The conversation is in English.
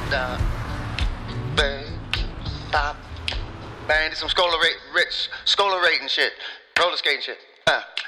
down. Bang, stop. Bang, did some Scholar rating shit. Roller skating shit.